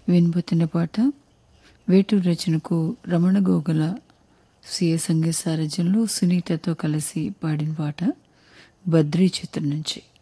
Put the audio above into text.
వినబోతున్న పాట వేటూరు రచనకు రమణ గోగుల సిఏ సంగీత సారథ్యంలో సునీతతో కలిసి పాడిన పాట బద్రీ చిత్రం నుంచి.